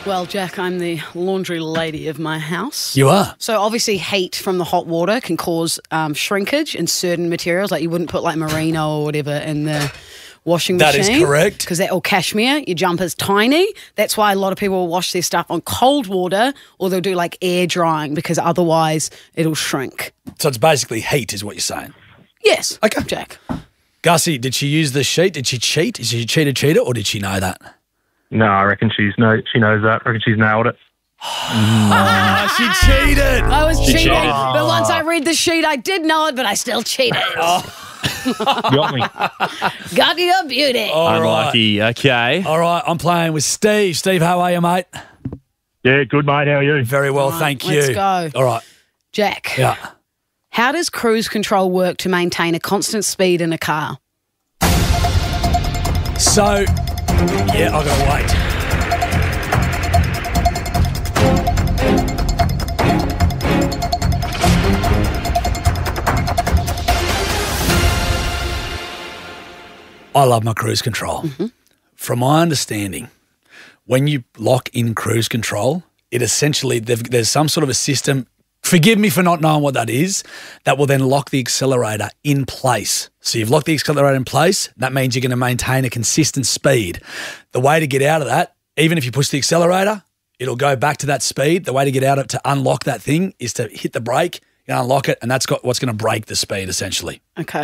Well, Jack, I'm the laundry lady of my house. You are? So obviously heat from the hot water can cause shrinkage in certain materials. Like you wouldn't put like merino or whatever in the washing machine. That is correct. Because or cashmere, your jumper's tiny. That's why a lot of people will wash their stuff on cold water or they'll do like air drying because otherwise it'll shrink. So it's basically heat is what you're saying? Yes. Okay. Jack. Gussie, did she use the sheet? Did she cheat? Is she a cheater or did she know that? No, I reckon she knows that. I reckon she's nailed it. Oh, she cheated. I was cheating, cheated. but once I read the sheet, I did know it, but I still cheated. Got me. Got your beauty. All right. Unlucky. Okay. All right, I'm playing with Steve. Steve, how are you, mate? Yeah, good, mate. How are you? Very well, Right, thank you. let's go. All right. Jack. Yeah. How does cruise control work to maintain a constant speed in a car? So, yeah, I've got to wait. I love my cruise control. Mm-hmm. From my understanding, when you lock in cruise control, it essentially, there's some sort of a system, forgive me for not knowing what that is, that will then lock the accelerator in place. So you've locked the accelerator in place, that means you're going to maintain a consistent speed. The way to get out of that, even if you push the accelerator, it'll go back to that speed. The way to get out of it, to unlock that thing, is to hit the brake, you unlock it, and that's what's going to break the speed, essentially. Okay.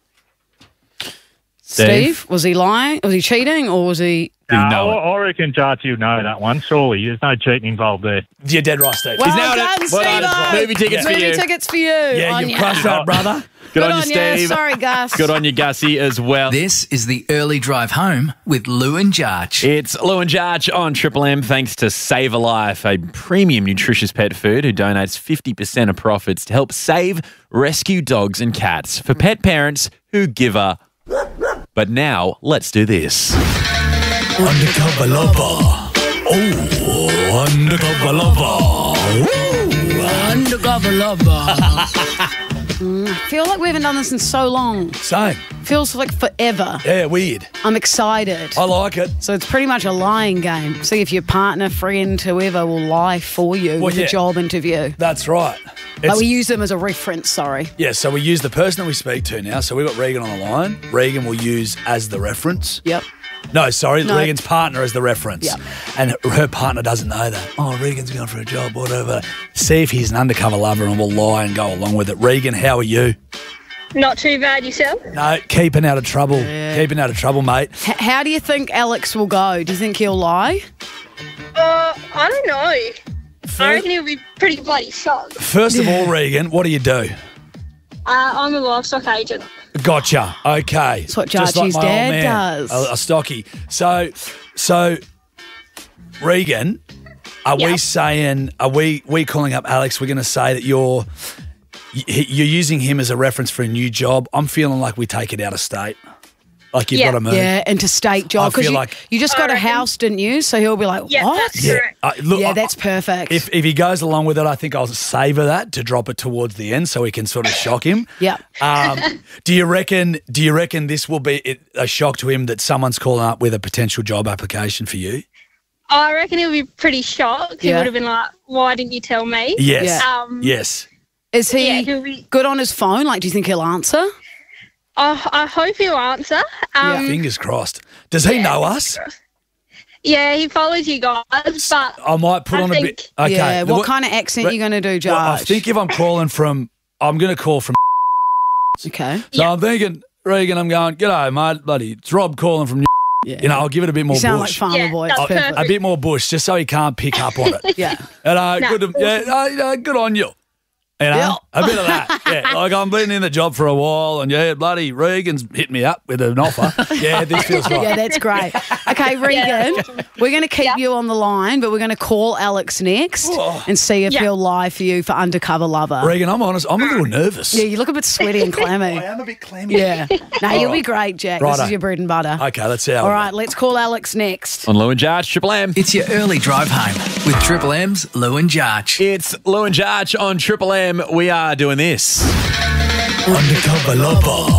Steve, was he lying? Was he cheating or was he... I reckon Jarty, you know that one. Surely, there's no cheating involved there. You're dead right, Steve. Well nailed it. done, Well done. Steve-o. Movie tickets for Movie you. tickets for you. Yeah, you've crushed that, brother. Good on you, you. Steve. Sorry, Gus. Good on you, Gussie, as well. This is the early drive home with Lou and Jarch. It's Lou and Jarch on Triple M, thanks to Save a Life, a premium nutritious pet food who donates 50% of profits to help save rescue dogs and cats for pet parents who give a... But now, let's do this. Undercover lover. Oh, undercover lover. Ooh, Undercover lover. I feel like we haven't done this in so long. Same. Feels like forever. Yeah, weird. I'm excited. I like it. So it's pretty much a lying game. See if your partner, friend, whoever will lie for you with yeah. a job interview. That's right. But we use them as a reference, sorry. Yeah, so we use the person that we speak to now. So we've got Regan on the line. Regan will use as the reference. Yep. No, sorry, No. Regan's partner as the reference. Yep. And her partner doesn't know that. Oh, Regan's going for a job, whatever. See if he's an undercover lover and will lie and go along with it. Regan, how are you? Not too bad yourself? No, keeping out of trouble. Keeping out of trouble, mate. How do you think Alex will go? Do you think he'll lie? I don't know. I reckon he'll be pretty bloody shocked. First of all, Regan, what do you do? I'm a livestock agent. Gotcha. Okay. That's what Just like Jarchi's my old dad man, does. A stocky. So, Regan, are we saying? Are we calling up Alex? We're going to say that you're using him as a reference for a new job. I'm feeling like we take it out of state. Like you've got to move. Yeah, interstate job. I feel Because like- you just I got a reckon- house, didn't you? So he'll be like, Yeah, what? that's correct. Look, Yeah, that's perfect. If he goes along with it, I think I'll savour that to drop it towards the end so we can sort of shock him. Yep. Do you reckon this will be a shock to him that someone's calling up with a potential job application for you? I reckon he'll be pretty shocked. He Yeah. would have been like, why didn't you tell me? Yes. Yeah. Yes. Is he Yeah, he'll be... good on his phone? Like, do you think he'll answer? I hope he'll answer. Fingers crossed. Does he know us? Yeah, he follows you guys, but I might put I on a think- bit. Okay. Yeah. What kind of accent are you going to do, Judge? Well, I think if I'm calling from, I'm going to call from. Okay. So I'm thinking, Regan, I'm going, g'day, mate, bloody, it's Rob calling from. Yeah. You know, I'll give it a bit more You sound bush. like Farmer Yeah, Boy. that's It's perfect. A bit more bush, just so he can't pick up on it. Yeah. And No, good on you. You know, Yeah. a bit of that. Yeah, like I've been in the job for a while, and bloody Regan's hit me up with an offer. Yeah, this feels right. Yeah, that's great. Okay, Regan, we're going to keep you on the line, but we're going to call Alex next and see if Yeah. he'll lie for you for Undercover Lover. Regan, I'm honest, I'm a little nervous. Yeah, you look a bit sweaty and clammy. I am a bit clammy. Yeah. No, you'll be great, Jack. This Righto. is your bread and butter. Okay, let's see how. All right, let's call Alex next. On Lou and Jarch, Triple M. It's your early drive home with Triple M's Lou and Jarch. It's Lou and Jarch on Triple M. We are doing this. Undercover lover.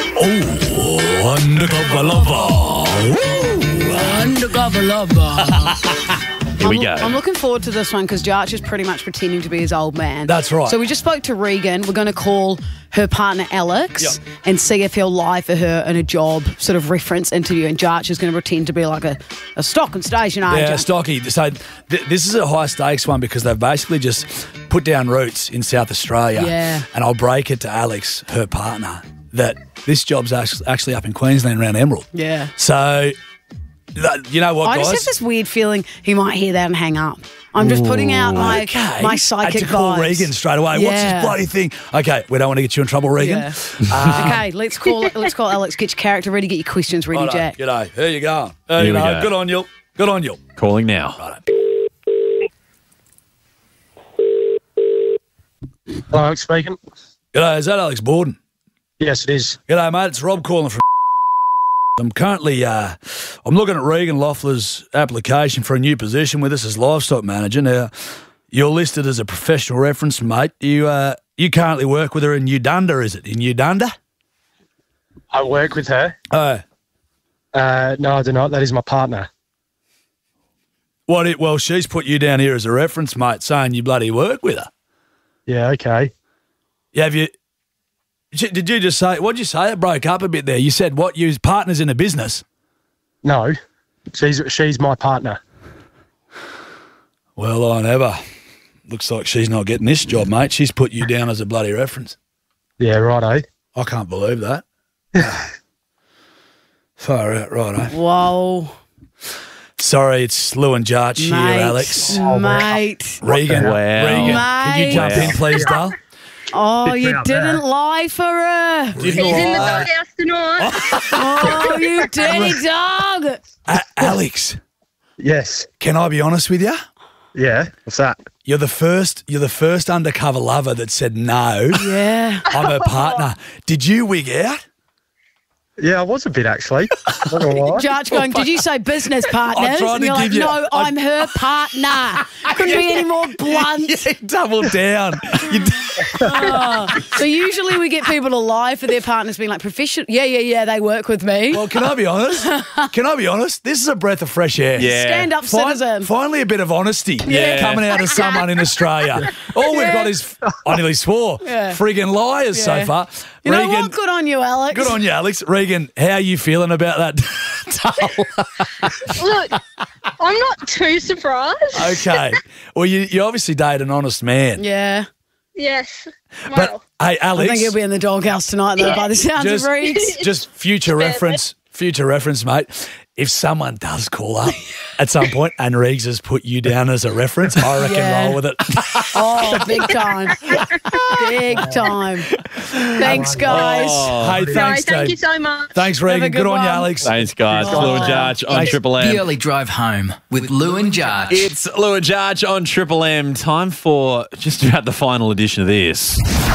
Oh, undercover lover. Undercover Lover. Here we go. I'm looking forward to this one because Jarch is pretty much pretending to be his old man. That's right. So we just spoke to Regan. We're going to call her partner Alex and see if he'll lie for her in a job sort of reference interview. And Jarch is going to pretend to be like a stock and station agent. Yeah, stocky. So this is a high stakes one because they've basically just put down roots in South Australia. Yeah. And I'll break it to Alex, her partner, that this job's actually up in Queensland around Emerald. Yeah. So, you know what, I guys? just have this weird feeling he might hear that and hang up. I'm just putting out my psychic to call vibes. Regan straight away. What's Yeah. this bloody thing? Okay, we don't want to get you in trouble, Regan. Yeah. Okay, let's call Alex. Get your character ready. Get your questions ready, Righto, Jack. G'day. Here you go. Here we go. Good on you. Good on you. Calling now. Hello, Alex speaking. G'day, is that Alex Borden? Yes, it is. G'day, mate. It's Rob calling from. I'm currently I'm looking at Regan Loeffler's application for a new position with us as livestock manager. Now, you're listed as a professional reference, mate. You currently work with her in Udunda, is it? In Udunda? I work with her. Oh. No, I do not. That is my partner. Well, she's put you down here as a reference, mate, saying you bloody work with her. Yeah, okay. Yeah, have you? Did you just say? What did you say? It broke up a bit there. You said what? You partners in a business? No, she's my partner. Well, I never. Looks like she's not getting this job, mate. She's put you down as a bloody reference. Yeah, righto. I can't believe that. Far out, righto. Whoa, Sorry, it's Lou and Jarch here, Alex. Mate. Regan, Wow. Regan, can you jump in, please, Dale? Oh, you didn't lie for her. She's in the doghouse tonight. Oh, you dirty dog. Alex, Yes. can I be honest with you? Yeah. What's that? You're the first undercover lover that said no. Yeah. I'm her partner. Did you wig out? Yeah, I was a bit actually. Not gonna lie. Jarch going, did you say business partners? tried And to you're give like, you- no, I'm her partner. Couldn't be any more blunt. Yeah, double down. So usually we get people to lie for their partners being like, professional. Yeah, they work with me. Well, can I be honest? This is a breath of fresh air. Yeah. Stand up, citizen. Finally, a bit of honesty Yeah. coming out of someone in Australia. All we've got is, I nearly swore, Yeah. friggin' liars so Yeah. far. You know Regan, what? Good on you, Alex. good on you, Alex. Regan, how are you feeling about that? Look, I'm not too surprised. Okay. Well, you obviously date an honest man. Yeah. Yes. But, Well, hey, I Alex, think he'll be in the doghouse tonight, though, by the sounds just, of Reeds. just future reference, mate. If someone does call up at some point and Regs has put you down as a reference, I reckon Yeah. roll with it. Oh, big time. Big time. Thanks, guys. Hey, no, thanks, thank Dave. you so much. Thanks, a Regan. good Good on you, one. Alex. Thanks, guys. Lou and Jarch on Triple The M. early drive home with Lou and Jarch. It's Lou and Jarch on Triple M. Time for just about the final edition of this.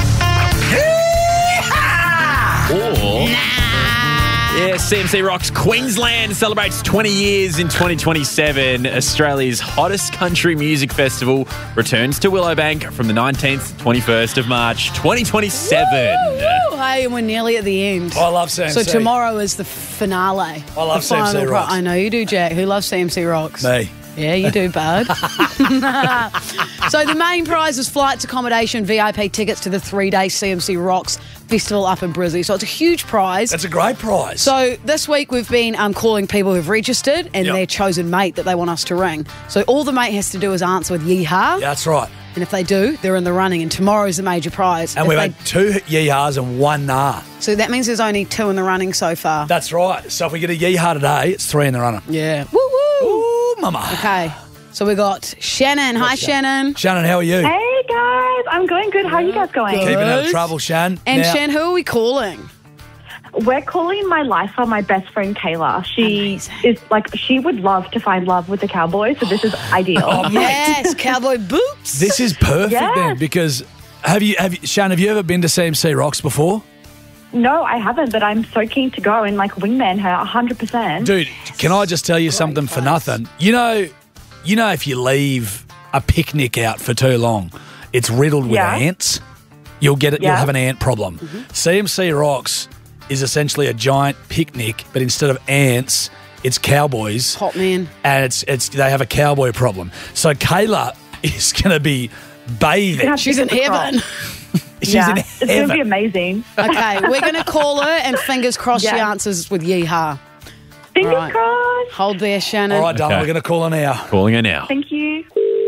Or... Yeah, CMC Rocks Queensland celebrates 20 years in 2027. Australia's hottest country music festival returns to Willowbank from the 19th to 21st of March 2027. Woo! Hey, and we're nearly at the end. I love CMC. So tomorrow is the finale. I love The final CMC Rocks. I know you do, Jack. Who loves CMC Rocks? Me. Yeah, you do, bud. So the main prize is flights, accommodation, VIP tickets to the 3-day CMC Rocks Festival up in Brizzy. So it's a huge prize. That's a great prize. So this week we've been calling people who've registered and Yep. their chosen mate that they want us to ring. So all the mate has to do is answer with yeehaw. yeah, that's right. And if they do, they're in the running. And tomorrow's the major prize. And If we've they- had 2 yeehas and 1 nah. So that means there's only 2 in the running so far. That's right. So if we get a yeehaw today, it's 3 in the runner. Yeah. Woo woo. Ooh, mama. Okay. So we got Shannon. Hi, Shannon. Shannon, how are you? Hey guys, I'm going good. How are you guys going? Keeping out of Good. trouble, Shan. And Now- Shan, who are we calling? We're calling my life for my best friend Kayla. She Amazing. is like she would love to find love with the Cowboys, so this is ideal. Oh, mate. Yes, cowboy boots. This is perfect Yes. then because Shan, have you ever been to CMC Rocks before? No, I haven't, but I'm so keen to go and like wingman her 100%. Dude, can I just tell you something for nothing? You know if you leave a picnic out for too long, it's riddled with Yeah. ants. You'll get it. You'll Yeah. have an ant problem. CMC Rocks is essentially a giant picnic, but instead of ants, It's cowboys. Hot man. And they have a cowboy problem. So Kayla is going to be bathing. She's in heaven. She's yeah, in it's going to heaven. be amazing. Okay, we're going to call her and fingers crossed she Yeah. answers with yeehaw. Fingers Right. crossed. Hold there, Shannon. All right, darling, Okay. we're going to call her now. Calling her now. Thank you.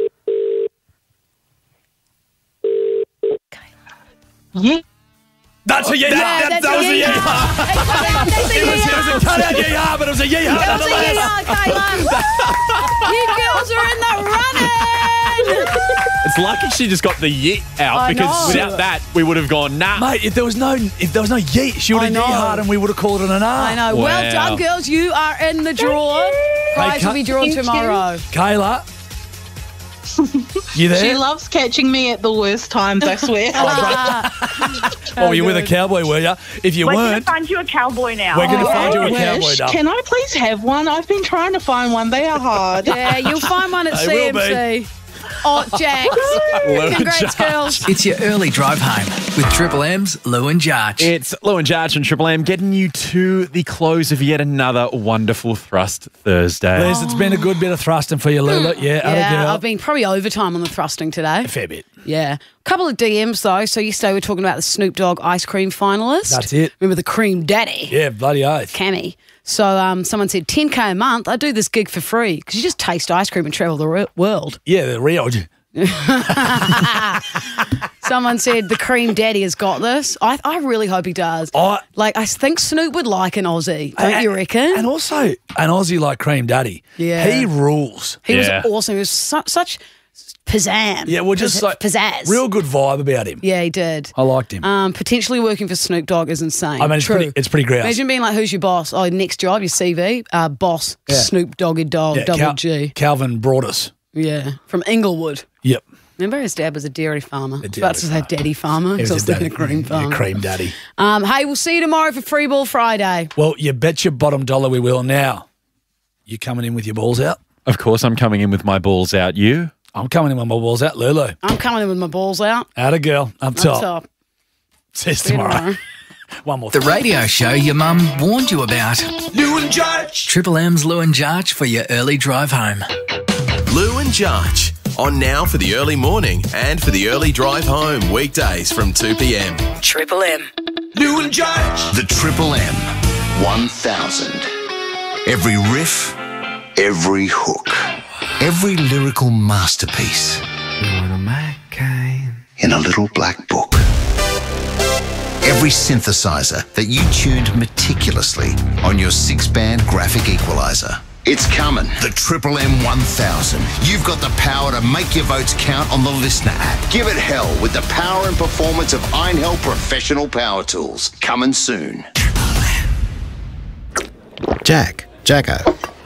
That's a yeehaw. that's That a was a yeehaw. yeehaw. That's a It was yeehaw. a cut out yeehaw, but it was a yeehaw That was a nonetheless. yeehaw, Kayla. You girls are in the running. It's lucky she just got the yeet out I because know. without that, we would have gone, nah. Mate, if there was no yeet, she would have I know. yeehaw and we would have called it an R. I know. Wow. Well done, girls. You are in the draw. Prize will be drawn tomorrow. Kayla, you there? She loves catching me at the worst times, I swear. Oh, you were with a cowboy, were you? If you We're going to weren't, find you a cowboy now. we're going to find you a I cowboy, wish. darling. Can I please have one? I've been trying to find one. They are hard. Yeah, you'll find one at They will be. CMC. Oh, Jax. Congrats, girls. It's your early drive home with Triple M's Lou and Jarch. It's Lou and Jarch and Triple M getting you to the close of yet another wonderful Thrust Thursday. Liz, it's been a good bit of thrusting for you, Lula. Yeah, atta Yeah, girl. I've been probably overtime on the thrusting today. a fair bit. Yeah. Couple of DMs, though. So yesterday we were talking about the Snoop Dogg ice cream finalist. That's it. Remember the Cream Daddy? Yeah, bloody oath. Cammy. So someone said, 10K a month, I do this gig for free because you just taste ice cream and travel the world. Yeah, the Rio. Someone said, the Cream Daddy has got this. I really hope he does. I think Snoop would like an Aussie, don't you reckon? And also, an Aussie like Cream Daddy. Yeah. He rules. He Yeah. was awesome. He was such pizzazz. Yeah, well, just like pizzazz. real good vibe about him. Yeah, he did. I liked him. Potentially working for Snoop Dogg is insane. I mean, True. it's pretty grouse. Imagine being like, who's your boss? Oh, next job, your CV. Boss, Yeah. Snoop Doggy Dog, Yeah, double G. Calvin brought us. Yeah, from Inglewood. Yep. Remember his dad was a dairy farmer. I was dairy about to say daddy farmer He because I was his thinking daddy. a cream farmer. Yeah, Cream Daddy. Hey, we'll see you tomorrow for Free Ball Friday. Well, you bet your bottom dollar we will. Now, you coming in with your balls out? Of course, I'm coming in with my balls out. You? I'm coming in with my balls out. Lulu. I'm coming in with my balls out. Atta girl. Up Up top. top. See you See you tomorrow. tomorrow. One more The radio show your mum warned you about. Lou and Jarch. Triple M's Lou and Jarch for your early drive home. Lou and Jarch. On now for the early morning and for the early drive home. Weekdays from 2 p.m. Triple M. Lou and Jarch. The Triple M 1000. Every riff, every hook, every lyrical masterpiece in a little black book. Every synthesizer that you tuned meticulously on your 6-band graphic equalizer. It's coming. The Triple M 1000. You've got the power to make your votes count on the Listener app. Give it hell with the power and performance of Einhell Professional Power Tools. Coming soon. Jacko.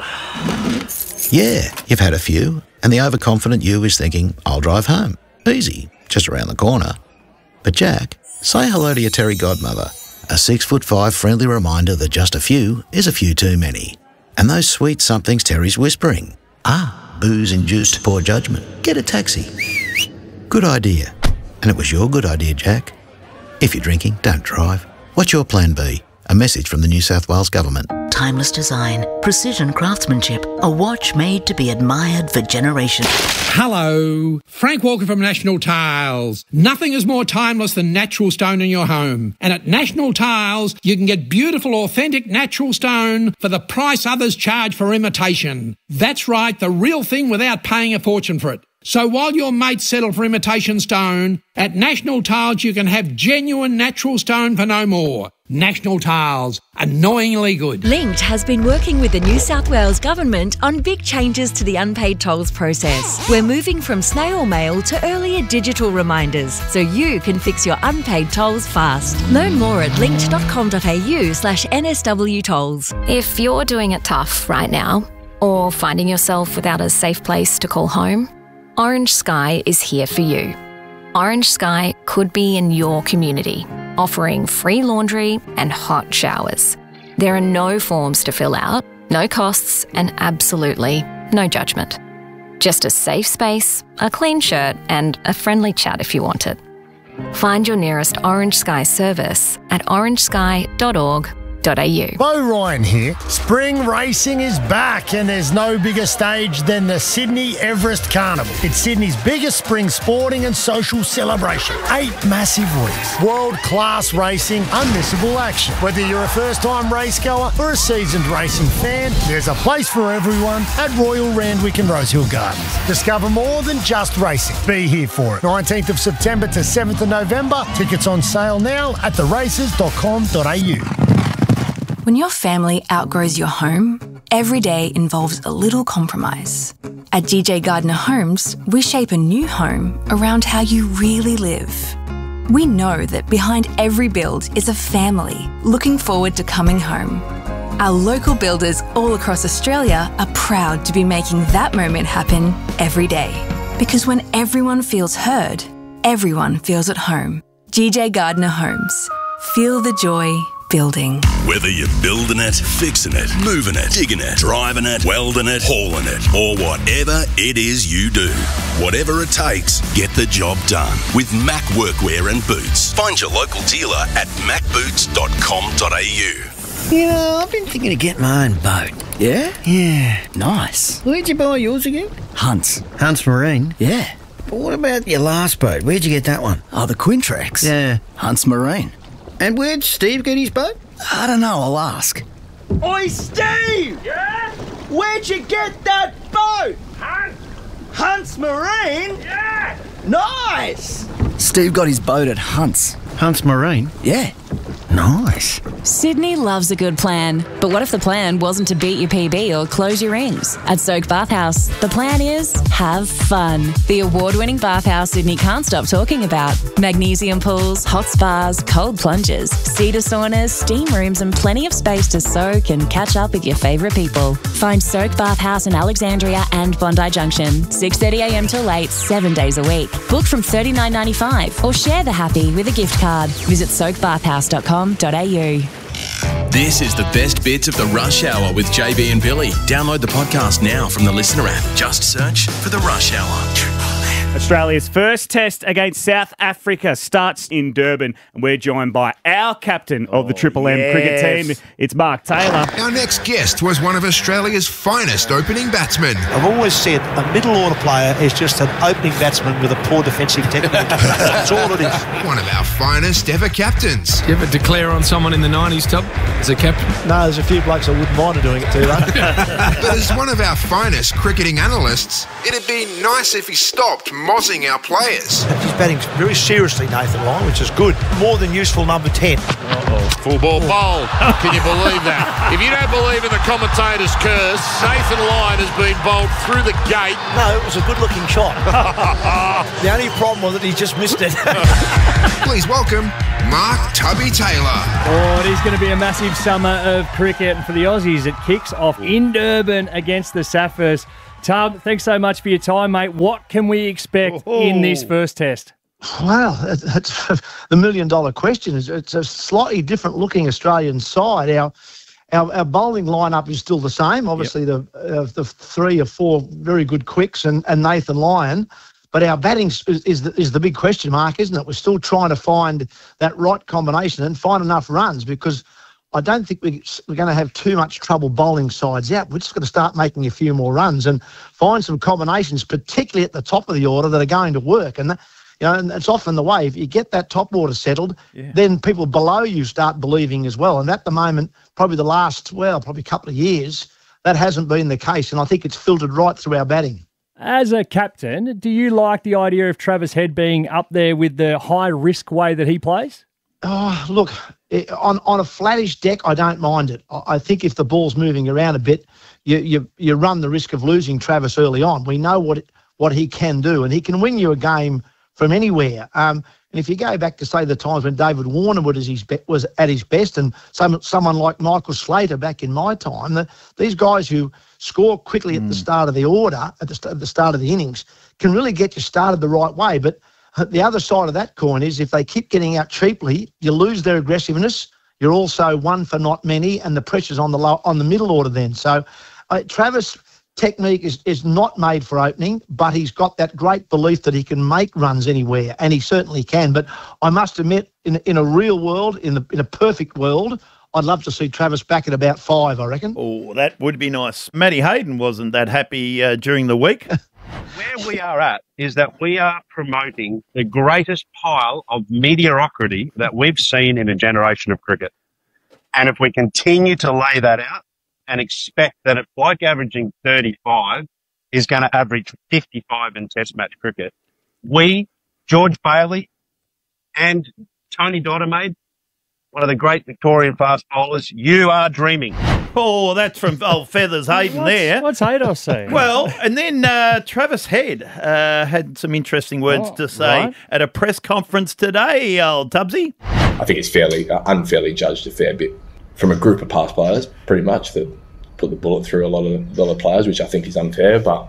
Yeah, you've had a few, and the overconfident you is thinking, I'll drive home. Easy, just around the corner. But Jack, say hello to your Terry godmother. A 6'5" friendly reminder that just a few is a few too many. And those sweet somethings Terry's whispering. Booze-induced poor judgment. Get a taxi. Good idea. And it was your good idea, Jack. If you're drinking, don't drive. What's your plan B? A message from the New South Wales Government. Timeless design, precision craftsmanship, a watch made to be admired for generations. Hello, Frank Walker from National Tiles. Nothing is more timeless than natural stone in your home. And at National Tiles, you can get beautiful, authentic natural stone for the price others charge for imitation. That's right, the real thing without paying a fortune for it. So while your mates settle for imitation stone, at National Tiles you can have genuine natural stone for no more. National Tiles, annoyingly good. Linked has been working with the New South Wales Government on big changes to the unpaid tolls process. We're moving from snail mail to earlier digital reminders so you can fix your unpaid tolls fast. Learn more at linked.com.au/NSW tolls. If you're doing it tough right now, or finding yourself without a safe place to call home, Orange Sky is here for you. Orange Sky could be in your community, offering free laundry and hot showers. There are no forms to fill out, no costs, and absolutely no judgment. Just a safe space, a clean shirt, and a friendly chat if you want it. Find your nearest Orange Sky service at orangesky.org.au. Bo Ryan here. Spring racing is back and there's no bigger stage than the Sydney Everest Carnival. It's Sydney's biggest spring sporting and social celebration. 8 massive weeks. World-class racing, unmissable action. Whether you're a first-time racegoer or a seasoned racing fan, there's a place for everyone at Royal Randwick and Rosehill Gardens. Discover more than just racing. Be here for it. 19th of September to 7th of November. Tickets on sale now at theraces.com.au. When your family outgrows your home, every day involves a little compromise. At GJ Gardner Homes, we shape a new home around how you really live. We know that behind every build is a family looking forward to coming home. Our local builders all across Australia are proud to be making that moment happen every day. Because when everyone feels heard, everyone feels at home. GJ Gardner Homes. Feel the joy building. Whether you're building it, fixing it, moving it, digging it, driving it, welding it, hauling it, or whatever it is you do. Whatever it takes, get the job done with Mac Workwear and Boots. Find your local dealer at macboots.com.au. You know, I've been thinking of getting my own boat. Yeah? Yeah. Nice. Where'd you buy yours again? Hunts Marine? Yeah. But what about your last boat? Where'd you get that one? Oh, the Quintrex. Yeah. Hunts Marine. And where'd Steve get his boat? I don't know, I'll ask. Oi, Steve! Yeah? Where'd you get that boat? Hunts Marine? Yeah! Nice! Steve got his boat at Hunts Marine? Yeah. Nice. Sydney loves a good plan, but what if the plan wasn't to beat your PB or close your rings? At Soak Bathhouse, the plan is have fun. The award-winning bathhouse Sydney can't stop talking about. Magnesium pools, hot spas, cold plunges, cedar saunas, steam rooms and plenty of space to soak and catch up with your favourite people. Find Soak Bathhouse in Alexandria and Bondi Junction, 6:30am till 8, 7 days a week. Book from $39.95 or share the happy with a gift card. Visit soakbathhouse.com.au. This is the best bits of the Rush Hour with JB and Billy. Download the podcast now from the Listener app. Just search for the Rush Hour. Australia's first test against South Africa starts in Durban, and we're joined by our captain of the Triple M cricket team. It's Mark Taylor. Our next guest was one of Australia's finest opening batsmen. I've always said a middle order player is just an opening batsman with a poor defensive technique. That's all it is. One of our finest ever captains. Do you ever declare on someone in the 90s, Tub, as a captain? No, there's a few blokes I wouldn't mind doing it too, though. But as one of our finest cricketing analysts, it'd be nice if he stopped mozzing our players. He's batting very seriously, Nathan Lyon, which is good. More than useful number 10. Full ball bowled. Can you believe that? If you don't believe in the commentator's curse, Nathan Lyon has been bowled through the gate. No, it was a good-looking shot. The only problem was that he just missed it. Please welcome Mark Tubby Taylor. Oh, it is going to be a massive summer of cricket, and for the Aussies, it kicks off in Durban against the Saffers. Tub, thanks so much for your time, mate. What can we expect in this first test? Well, that's the million-dollar question. It's a slightly different-looking Australian side. Our bowling lineup is still the same. Obviously, the 3 or 4 very good quicks and Nathan Lyon. But our batting is the big question mark, isn't it? We're still trying to find that right combination and find enough runs, because I don't think we're going to have too much trouble bowling sides out. We're just going to start making a few more runs and find some combinations, particularly at the top of the order, that are going to work. And and it's often the way. If you get that top order settled, then people below you start believing as well. And at the moment, probably the last, probably couple of years, that hasn't been the case. And I think it's filtered right through our batting. As a captain, do you like the idea of Travis Head being up there with the high-risk way that he plays? Oh, look, on a flattish deck, I don't mind it. I think if the ball's moving around a bit, you run the risk of losing Travis early on. We know what he can do, and he can win you a game from anywhere. And if you go back to, say, the times when David Warner was at his best, and someone like Michael Slater back in my time, these guys who score quickly at the start of the order, at the start of the innings, can really get you started the right way. But the other side of that coin is if they keep getting out cheaply, you lose their aggressiveness. You're also one for not many, and the pressure's on the middle order then. So Travis' technique is not made for opening, but he's got that great belief that he can make runs anywhere, and he certainly can. But I must admit, in a real world, in a perfect world, I'd love to see Travis back at about 5, I reckon. Oh, that would be nice. Matty Hayden wasn't that happy during the week. Where we are at is that we are promoting the greatest pile of mediocrity that we've seen in a generation of cricket. And if we continue to lay that out and expect that a bloke averaging 35 is going to average 55 in Test match cricket, we, George Bailey and Tony Doddermaid, one of the great Victorian fast bowlers, you are dreaming. Oh, that's from old Feathers Hayden there. What's Haydos saying? Well, and then Travis Head had some interesting words to say at a press conference today, old Tubbsy. I think it's fairly unfairly judged a fair bit from a group of past players, pretty much, that put the bullet through a lot of players, which I think is unfair, but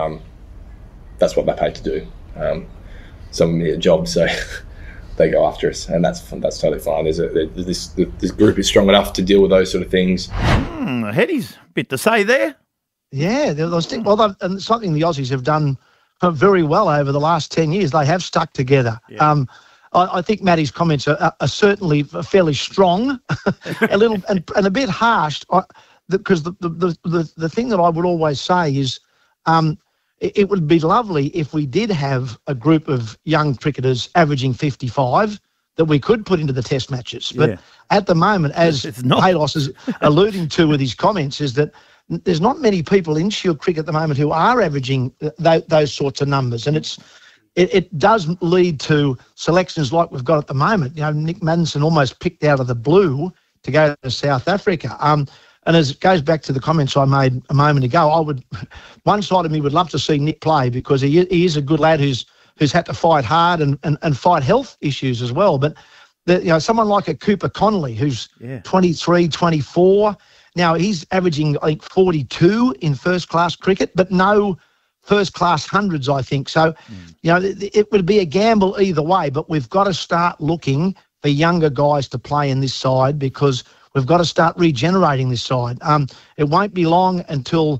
that's what they're paid to do. Some of them need a job, so they go after us, and that's totally fine. This group is strong enough to deal with those sort of things. Heady's bit to say there. Yeah, and something the Aussies have done very well over the last 10 years. They have stuck together. Yeah. I think Matty's comments are certainly fairly strong, a little and a bit harsh, because the thing that I would always say is it would be lovely if we did have a group of young cricketers averaging 55 that we could put into the Test matches. But at the moment, as Haydos is alluding to with his comments, is that there's not many people in Shield cricket at the moment who are averaging those sorts of numbers, and it does lead to selections like we've got at the moment. You know, Nick Maddinson almost picked out of the blue to go to South Africa. And as it goes back to the comments I made a moment ago, one side of me would love to see Nick play, because he is a good lad who's had to fight hard and fight health issues as well. But someone like a Cooper Connolly, who's 23, 24, now he's averaging, I think, 42 in first-class cricket, but no first-class hundreds, I think. So, it would be a gamble either way, but we've got to start looking for younger guys to play in this side, because we've got to start regenerating this side. It won't be long until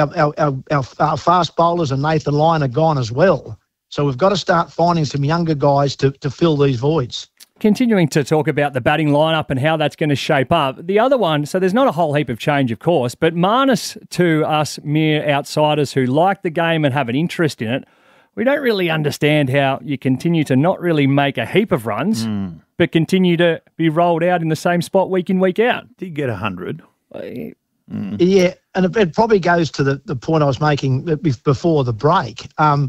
our fast bowlers and Nathan Lyon are gone as well. So we've got to start finding some younger guys to fill these voids. Continuing to talk about the batting lineup and how that's going to shape up. The other one, so there's not a whole heap of change, of course, but Marnus, to us mere outsiders who like the game and have an interest in it, we don't really understand how you continue to not really make a heap of runs, but continue to be rolled out in the same spot week in, week out. Did get 100. Yeah, and it probably goes to the point I was making before the break,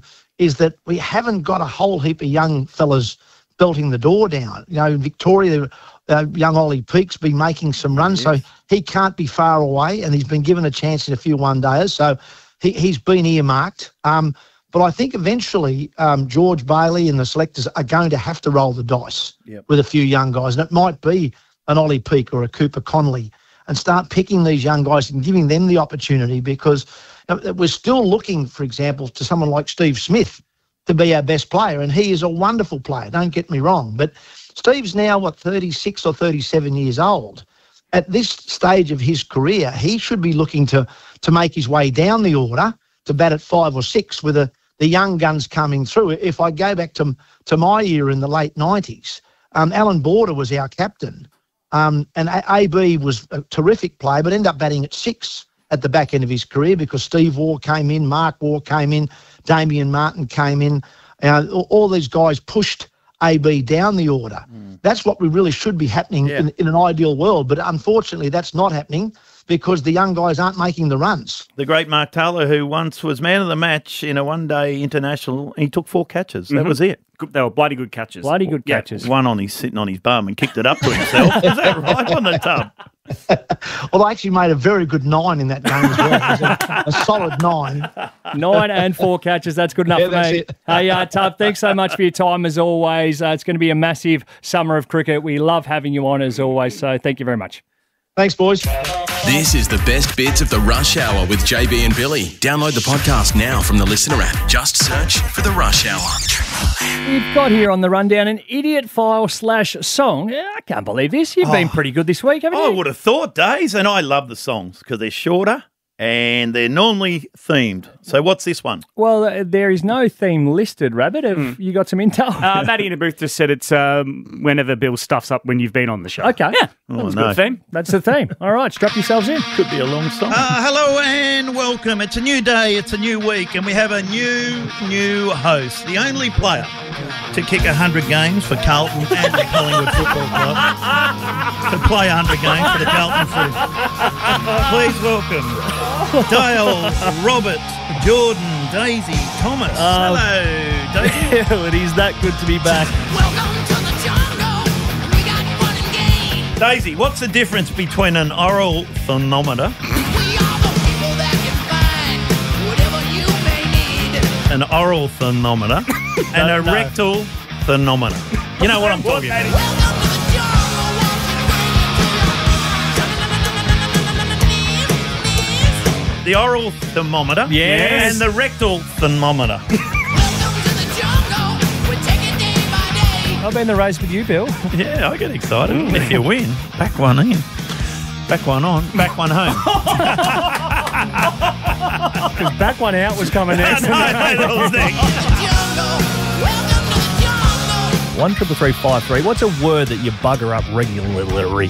is that we haven't got a whole heap of young fellas belting the door down. In Victoria, young Ollie Peake's been making some runs, so he can't be far away, and he's been given a chance in a few one-dayers, so he's been earmarked. But I think eventually George Bailey and the selectors are going to have to roll the dice with a few young guys, and it might be an Ollie Peake or a Cooper Connolly, and start picking these young guys and giving them the opportunity, because we're still looking, for example, to someone like Steve Smith to be our best player, and he is a wonderful player, don't get me wrong. But Steve's now, 36 or 37 years old. At this stage of his career, he should be looking to make his way down the order to bat at 5 or 6 with the young guns coming through. If I go back to my year in the late 90s, Alan Border was our captain, and AB was a terrific player, but ended up batting at 6 at the back end of his career, because Steve Waugh came in, Mark Waugh came in, Damien Martin came in. All these guys pushed AB down the order. That's what we really should be happening in an ideal world, but unfortunately that's not happening, because the young guys aren't making the runs. The great Mark Taylor, who once was man of the match in a one-day international, he took 4 catches. That was it. They were bloody good catches. Bloody good catches. One sitting on his bum and kicked it up to himself. Is that right, on the tub? Well, I actually made a very good 9 in that game as well. It was a solid 9. 9 and 4 catches. That's good enough for me. Hey, Tub, thanks so much for your time as always. It's going to be a massive summer of cricket. We love having you on as always, so thank you very much. Thanks, boys. This is the best bits of the Rush Hour with JB and Billy. Download the podcast now from the Listener app. Just search for the Rush Hour. We've got here on the rundown an idiot file /song. I can't believe this. You've been pretty good this week, haven't you? I would have thought, Days, and I love the songs because they're shorter and they're normally themed. So what's this one? Well, there is no theme listed, Rabbit. Have you got some intel? Maddie in the booth just said it's whenever Bill stuffs up when you've been on the show. Okay. Yeah, Oh, that was a no. good theme. That's the theme. All right, strap yourselves in. Could be a long song. Hello and welcome. It's a new day, it's a new week, and we have a new host, the only player to kick 100 games for Carlton and the Collingwood Football Club. To play 100 games for the Carlton Football. Please welcome Dale, Robert, Jordan, Daisy, Thomas. Hello, Daisy. It is that good to be back. Daisy, what's the difference between an oral thermometer, an oral thermometer, and a rectal thermometer? You know what I'm talking about. The oral thermometer Yes. and the rectal thermometer. I've been in the race with you, Bill. Yeah, I get excited. If you win, back one in. Back one on, back one home. Because back one out was coming next. No, that was next. 13353. What's a word that you bugger up regularly?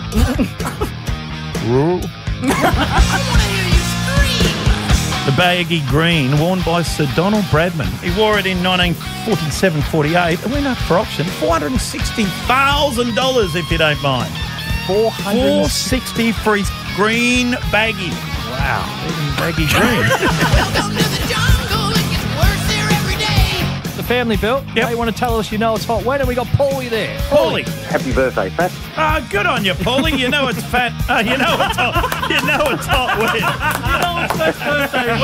The baggy green worn by Sir Donald Bradman. He wore it in 1947-48 and went up for auction $460,000 if you don't mind. $460 for his green baggy. Wow, even baggy green. The family, Bill. Yep. They want to tell us you know it's hot. When have we got Paulie there? Paulie. Happy birthday, Fat. Good on you, Paulie. You know it's fat. You know it's hot. You know it's hot when. You know it's Fat's birthday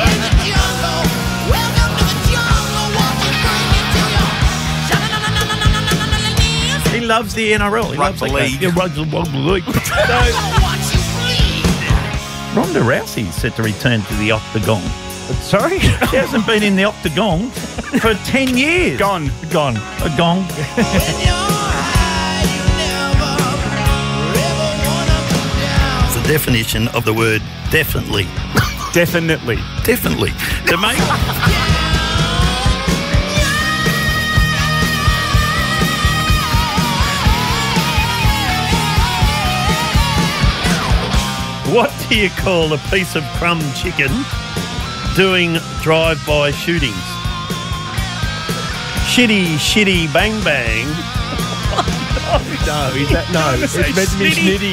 when. He loves the NRL. He loves the league. Yeah, rugby league. Ronda Rousey's set to return to the octagon. Sorry? She hasn't been in the octagon for 10 years. Gone. A gong. It's the definition of the word definitely. Definitely. Definitely. To make... What do you call a piece of crumb chicken doing drive-by shootings? Shitty, bang, bang. No, is that no? It's meant to be snitty.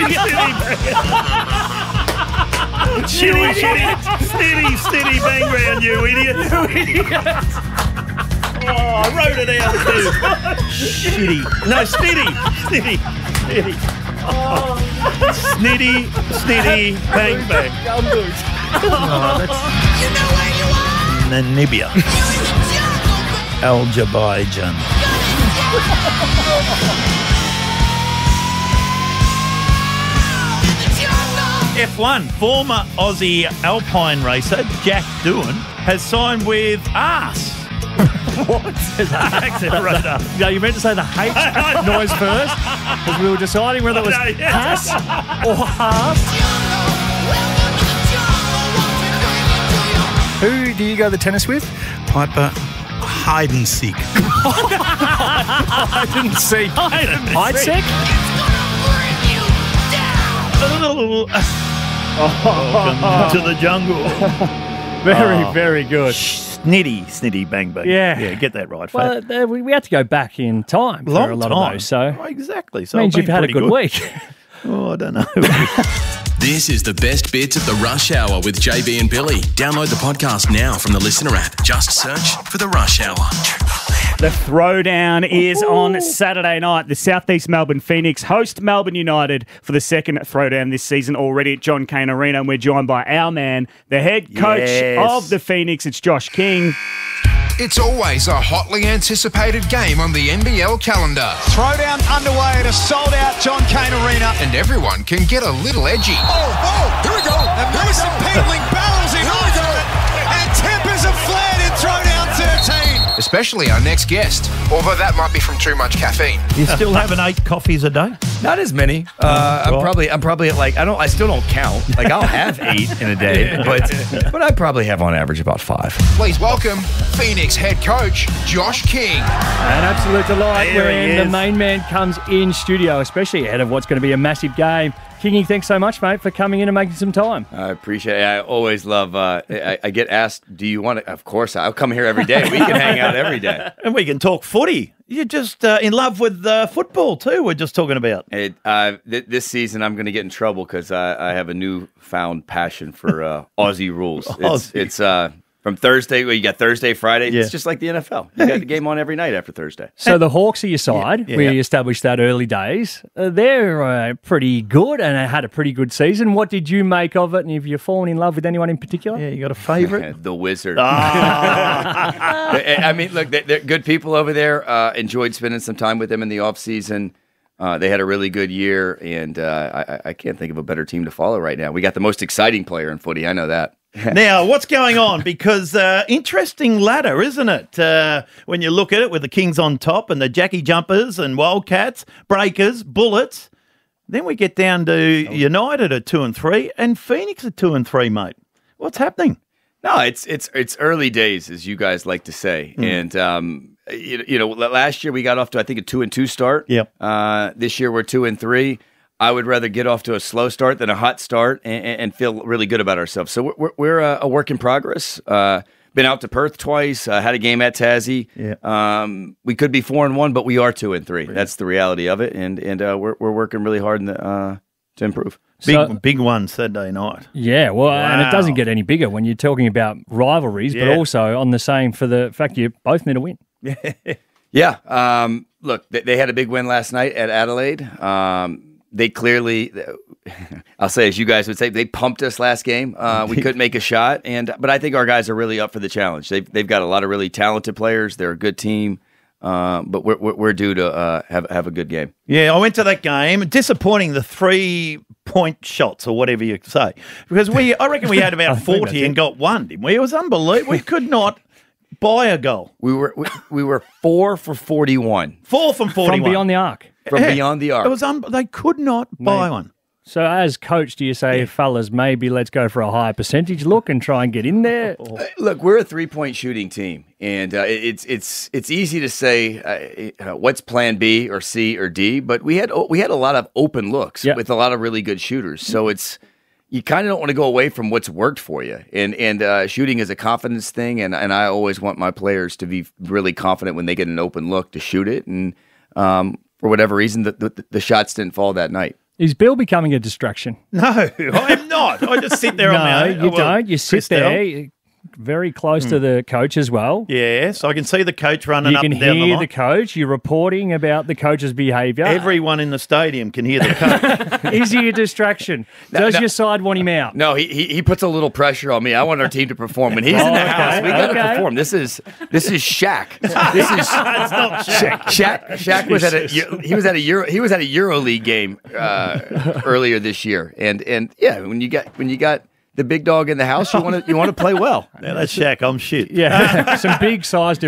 Snitty, bang, bang, you idiot. Oh, I wrote it out too. Shitty. No, snitty. Oh. Snitty, bang, bang. Oh, that's Namibia. Azerbaijan. F1, former Aussie Alpine racer Jack Doohan has signed with Arse. What? No, you meant to say the H noise first because we were deciding whether it was Haas or Haas. Who do you go to the tennis with? Piper hide and seek. I didn't see. Hide seek? Welcome to the jungle. Very good. Snitty, bang, bang. Yeah, get that right, Fat. Well, we had to go back in time for Long a lot time. of those. So exactly. So means you've had a good week. Oh, I don't know. This is the best bits of the Rush Hour with JB and Billy. Download the podcast now from the Listener app. Just search for the Rush Hour. The throwdown is on Saturday night. The Southeast Melbourne Phoenix host Melbourne United for the second throwdown this season already at John Cain Arena. And we're joined by our man, the head coach of the Phoenix. It's Josh King. It's always a hotly anticipated game on the NBL calendar. Throwdown underway at a sold-out John Cain Arena. And everyone can get a little edgy. Oh, here we go. And Mason Peatling barrels in onto it. And tempers have flared in Throwdown 13. especially our next guest. Although that might be from too much caffeine. You still having 8 coffees a day? Not as many. I'm probably at like I still don't count. Like I'll have 8 in a day, but I probably have on average about 5. Please welcome Phoenix head coach Josh King. An absolute delight There he when the is. main man comes in studio, especially ahead of what's going to be a massive game. Kingy, thanks so much, mate, for coming in and making some time. I appreciate it. I always love, I get asked, do you want to, of course, I'll come here every day. We can hang out every day. And we can talk footy. You're just in love with football too, we're just talking about. This season, I'm going to get in trouble because I have a newfound passion for Aussie rules. It's from Thursday, you got Thursday, Friday. Yeah. It's just like the NFL. You got the game on every night after Thursday. So the Hawks are your side. Yeah. We established that early days. They're pretty good and had a pretty good season. What did you make of it? And have you fallen in love with anyone in particular? Yeah, you got a favourite? The Wizard. Ah. I mean, look, they're good people over there. Enjoyed spending some time with them in the offseason. They had a really good year, and I can't think of a better team to follow right now. We got the most exciting player in footy. I know that. Now, what's going on? Because interesting ladder, isn't it? When you look at it with the Kings on top and the Jackie Jumpers and Wildcats, Breakers, Bullets. Then we get down to United at 2 and 3 and Phoenix at 2 and 3, mate. What's happening? No, it's early days, as you guys like to say. And, last year we got off to, I think, a 2 and 2 start. Yep. This year we're 2 and 3. I would rather get off to a slow start than a hot start and feel really good about ourselves. So we're a work in progress. Been out to Perth twice. Had a game at Tassie. Yeah. We could be 4 and 1, but we are 2 and 3. That's the reality of it, and we're working really hard to improve. Big one Saturday night. Yeah, well, and it doesn't get any bigger when you're talking about rivalries, but also on the same for the fact you both need a win. Yeah. Look, they had a big win last night at Adelaide. They clearly, I'll say, as you guys would say, they pumped us last game. We couldn't make a shot, but I think our guys are really up for the challenge. They've got a lot of really talented players. They're a good team, but we're due to have a good game. Yeah, I went to that game. Disappointing, the 3-point shots or whatever you say, because I reckon we had about 40 and got one, didn't we? It was unbelievable. We could not buy a goal. We were 4 for 41. 4 from 41 From beyond the arc. From beyond the arc. It was they could not buy one. So as coach, do you say, fellas, maybe let's go for a higher percentage look and try and get in there? Look, we're a 3-point shooting team, and it's easy to say what's plan B or C or D, but we had a lot of open looks with a lot of really good shooters. So you kind of don't want to go away from what's worked for you, and shooting is a confidence thing, and I always want my players to be really confident when they get an open look to shoot it, and for whatever reason, the shots didn't fall that night. Is Bill becoming a distraction? No, I'm not. I just sit there on my own. No, you don't. You sit there very close to the coach as well. Yes, I can see the coach running up and down the line. You can hear the coach. You're reporting about the coach's behaviour. Everyone in the stadium can hear the coach. Is he a distraction? Does your side want him out? No, he puts a little pressure on me. I want our team to perform. When he's in the house, we got to perform. This is Shaq. This is it's not Shaq. Shaq was at a EuroLeague game earlier this year, and yeah, when you got the big dog in the house, you want to play well. Now that's Shaq. I'm shit. Yeah, some big size difference.